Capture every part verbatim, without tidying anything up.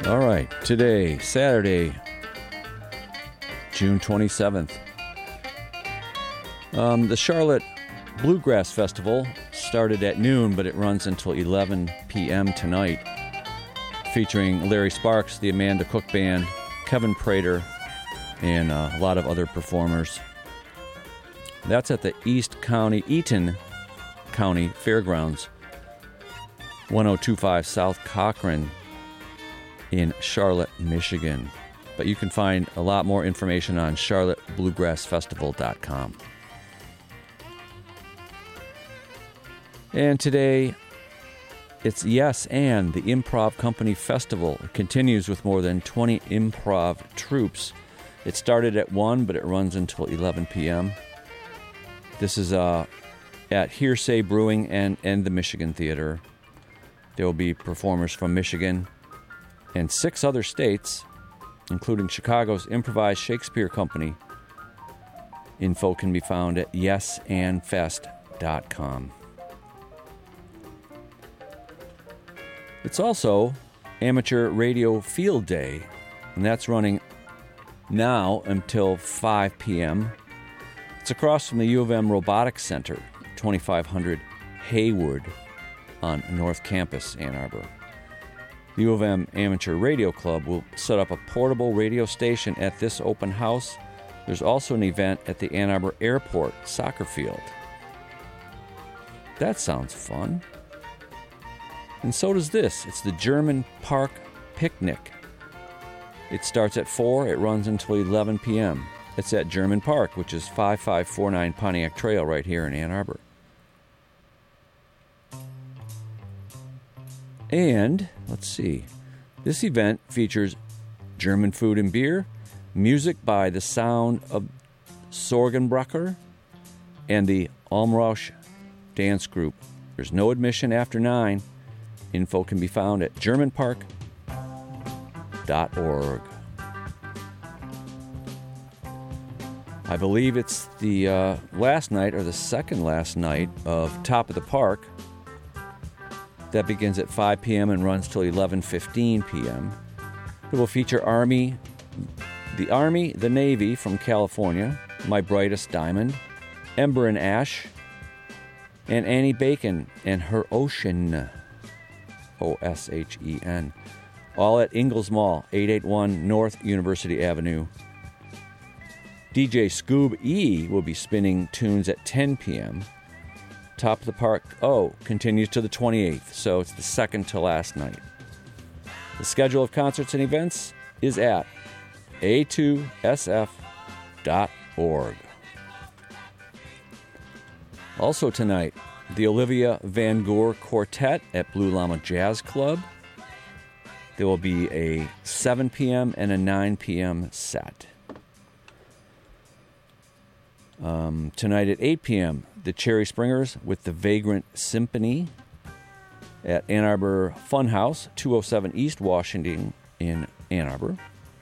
All right, today, Saturday, June twenty-seventh. Um, the Charlotte Bluegrass Festival started at noon, but it runs until eleven p.m. tonight, featuring Larry Sparks, the Amanda Cook Band, Kevin Prater, and uh, a lot of other performers. That's at the East County, Eaton County Fairgrounds, ten twenty-five South Cochran in Charlotte, Michigan. But you can find a lot more information on charlotte bluegrass festival dot com. And today, it's Yes and the Improv Company Festival. It continues with more than twenty improv troupes. It started at one, but it runs until eleven p.m. This is uh, at Hearsay Brewing and, and the Michigan Theater. There will be performers from Michigan and six other states, including Chicago's Improvised Shakespeare Company. Info can be found at yes and fest dot com. It's also Amateur Radio Field Day, and that's running now until five p.m. It's across from the U of M Robotics Center, twenty-five hundred Haywood on North Campus, Ann Arbor. The U of M Amateur Radio Club will set up a portable radio station at this open house. There's also an event at the Ann Arbor Airport soccer field. That sounds fun. And so does this. It's the German Park Picnic. It starts at four. It runs until eleven p.m. It's at German Park, which is five five four nine Pontiac Trail right here in Ann Arbor. And, let's see, this event features German food and beer, music by the Sound of Sorgenbrucker, and the Almrausch Dance Group. There's no admission after nine. Info can be found at german park dot org. I believe it's the uh, last night or the second last night of Top of the Park. That begins at five p.m. and runs till eleven fifteen p.m. It will feature Army, the Army, the Navy from California, My Brightest Diamond, Ember and Ash, and Annie Bacon and Her Ocean. O S H E N. All at Ingalls Mall, eight eighty-one North University Avenue. D J Scoob E will be spinning tunes at ten p.m. Top of the Park, oh, continues to the twenty-eighth, so it's the second to last night. The schedule of concerts and events is at a two s f dot org. Also tonight, the Olivia Van Goor Quartet at Blue Llama Jazz Club. There will be a seven p.m. and a nine p.m. set. Um, tonight at eight p.m., the Cherry Springers with the Vagrant Symphony at Ann Arbor Funhouse, two oh seven East Washington in Ann Arbor.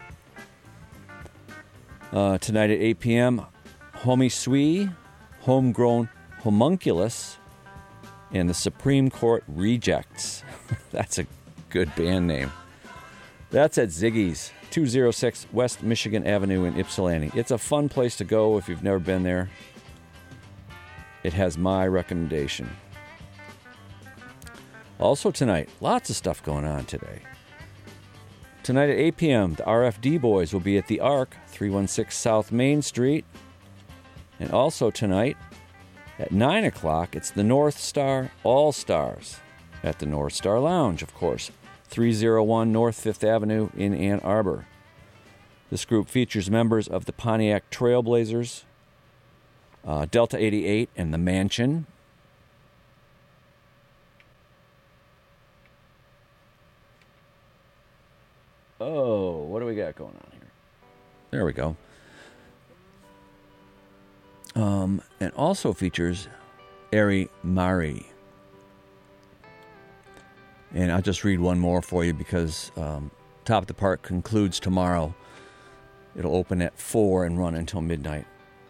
Uh, tonight at eight p.m., Homie Swee, Homegrown Homunculus, and the Supreme Court Rejects. That's a good band name. That's at Ziggy's, two oh six West Michigan Avenue in Ypsilanti. It's a fun place to go if you've never been there. It has my recommendation. Also tonight, lots of stuff going on today. Tonight at eight p.m., the R F D Boys will be at the Ark, three one six South Main Street. And also tonight, at nine o'clock, it's the North Star All-Stars at the North Star Lounge, of course, three oh one North fifth Avenue in Ann Arbor. This group features members of the Pontiac Trailblazers, uh, Delta eighty-eight, and The Mansion. Oh, what do we got going on here? There we go. Um, and also features Ari Mari. And I'll just read one more for you because um, Top of the Park concludes tomorrow. It'll open at four and run until midnight.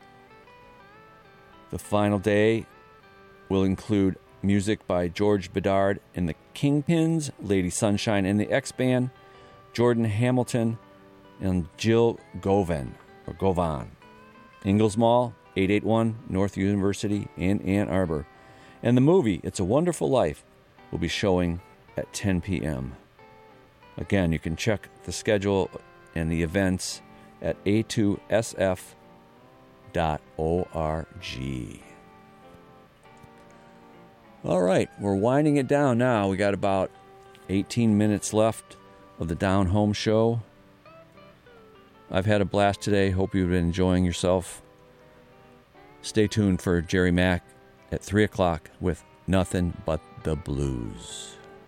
The final day will include music by George Bedard and the Kingpins, Lady Sunshine and the X-Band, Jordan Hamilton, and Jill Govan, or Govan. Ingalls Mall, eight eighty-one North University in Ann Arbor. And the movie, It's a Wonderful Life, will be showing at ten p.m. Again, you can check the schedule and the events at a two s f dot org. All right, we're winding it down now. We got about eighteen minutes left of the Down Home Show. I've had a blast today. Hope you've been enjoying yourself. Stay tuned for Jerry Mack at three o'clock with Nothing But the Blues.